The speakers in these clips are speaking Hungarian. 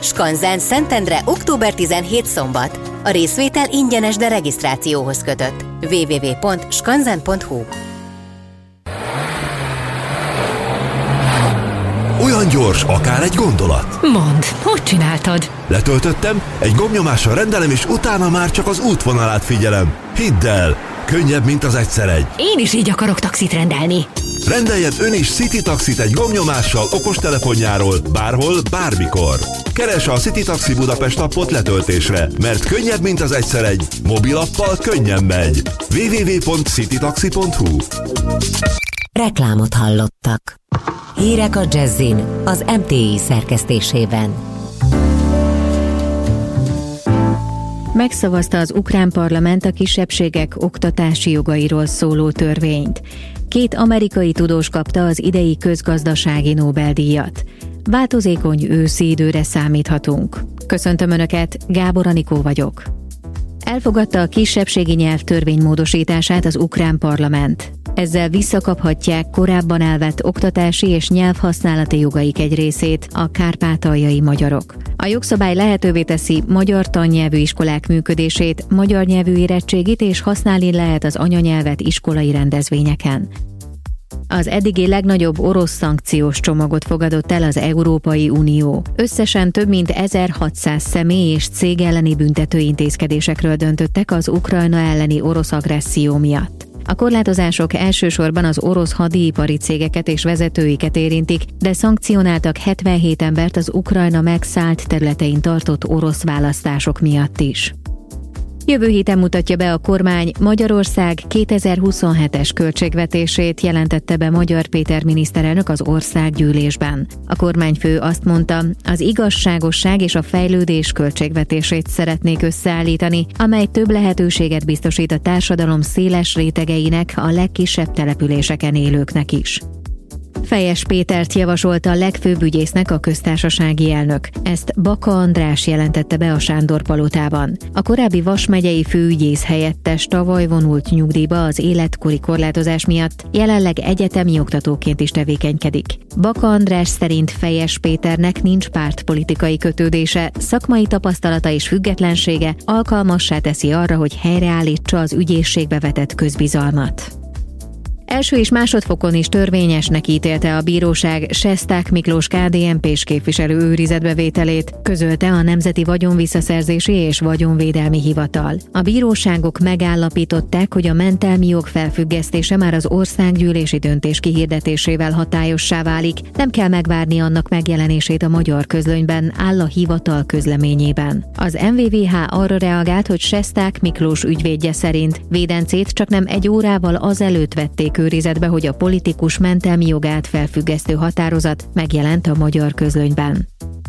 Skanzen Szentendre október 17 szombat. A részvétel ingyenes, de regisztrációhoz kötött. www.skanzen.hu. Olyan gyors, akár egy gondolat. Mondd, hogy csináltad? Letöltöttem, egy gombnyomással rendelem, és utána már csak az útvonalát figyelem. Hidd el, könnyebb, mint az egyszer egy. Én is így akarok taxit rendelni. Rendeljen ön is City Taxit egy gombnyomással okostelefonjáról, bárhol, bármikor. Keresse a City Taxi Budapest appot letöltésre, mert könnyebb, mint az egyszer egy. Mobilappal könnyen megy. www.citytaxi.hu. Reklámot hallottak. Hírek a Jazzin az MTI szerkesztésében. Megszavazta az ukrán parlament a kisebbségek oktatási jogairól szóló törvényt. 2 amerikai tudós kapta az idei közgazdasági Nobel-díjat. Változékony őszi időre számíthatunk. Köszöntöm Önöket, Gábor Anikó vagyok. Elfogadta a kisebbségi nyelv törvénymódosítását az ukrán parlament. Ezzel visszakaphatják korábban elvett oktatási és nyelvhasználati jogaik egy részét a kárpátaljai magyarok. A jogszabály lehetővé teszi magyar tannyelvű iskolák működését, magyar nyelvű érettségit és használni lehet az anyanyelvet iskolai rendezvényeken. Az eddigi legnagyobb orosz szankciós csomagot fogadott el az Európai Unió. Összesen több mint 1600 személy és cég elleni büntetőintézkedésekről döntöttek az Ukrajna elleni orosz agresszió miatt. A korlátozások elsősorban az orosz hadipari cégeket és vezetőiket érintik, de szankcionáltak 77 embert az Ukrajna megszállt területein tartott orosz választások miatt is. Jövő héten mutatja be a kormány Magyarország 2027-es költségvetését, jelentette be Magyar Péter miniszterelnök az országgyűlésben. A kormányfő azt mondta, az igazságosság és a fejlődés költségvetését szeretnék összeállítani, amely több lehetőséget biztosít a társadalom széles rétegeinek, a legkisebb településeken élőknek is. Fejes Pétert javasolta a legfőbb ügyésznek a köztársasági elnök. Ezt Baka András jelentette be a Sándor-palotában. A korábbi Vas megyei főügyész helyettes tavaly vonult nyugdíjba az életkori korlátozás miatt, jelenleg egyetemi oktatóként is tevékenykedik. Baka András szerint Fejes Péternek nincs pártpolitikai kötődése, szakmai tapasztalata és függetlensége alkalmassá teszi arra, hogy helyreállítsa az ügyészségbe vetett közbizalmat. Első és másodfokon is törvényesnek ítélte a bíróság Sesták Miklós KDNP-s képviselő őrizetbevételét, közölte a Nemzeti Vagyonvisszaszerzési és Vagyonvédelmi Hivatal. A bíróságok megállapították, hogy a mentelmi jog felfüggesztése már az országgyűlési döntés kihirdetésével hatályossá válik, nem kell megvárni annak megjelenését a Magyar Közlönyben, áll a hivatal közleményében. Az MVVH arra reagált, hogy Sesták Miklós ügyvédje szerint védencét csaknem 1 órával azelőtt vették őrizetbe, hogy a politikus mentelmi jogát felfüggesztő határozat megjelent a Magyar Közlönyben.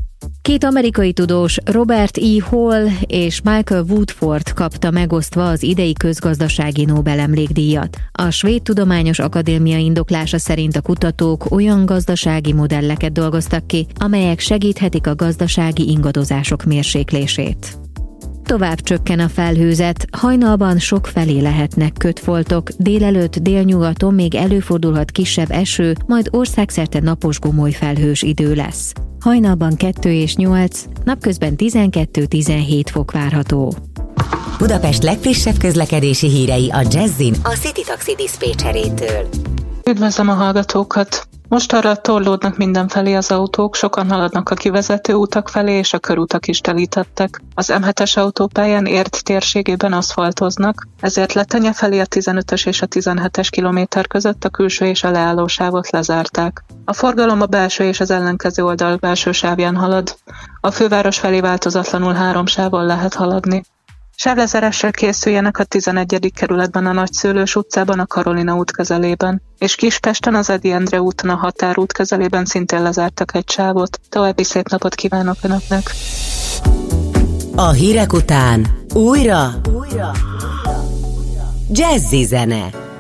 2 amerikai tudós, Robert E. Hall és Michael Woodford kapta megosztva az idei közgazdasági Nobel-emlékdíjat. A Svéd Tudományos Akadémia indoklása szerint a kutatók olyan gazdasági modelleket dolgoztak ki, amelyek segíthetik a gazdasági ingadozások mérséklését. Tovább csökken a felhőzet, hajnalban sokfelé lehetnek kötfoltok, délelőtt délnyugaton még előfordulhat kisebb eső, majd országszerte napos gomoly felhős idő lesz. Hajnalban 2 és 8, napközben 12-17 fok várható. Budapest legfrissebb közlekedési hírei a Jazzin a City Taxi diszpécserétől. Üdvözlöm a hallgatókat! Mostanra torlódnak mindenfelé az autók, sokan haladnak a kivezető utak felé, és a körutak is telítettek. Az M7-es autópályán Érd térségében aszfaltoznak, ezért Letenye felé a 15-ös és a 17-es kilométer között a külső és a leállósávot lezárták. A forgalom a belső és az ellenkező oldal belső sávján halad. A főváros felé változatlanul 3 sávon lehet haladni. Sávlezárásra készüljenek a 11. kerületben a Nagyszőlős utcában a Karolina út közelében, és Kispesten az Edy Endre úton a Határút közelében szintén lezártak egy sávot. További szép napot kívánok Önöknek! A hírek után újra Jazzy zene.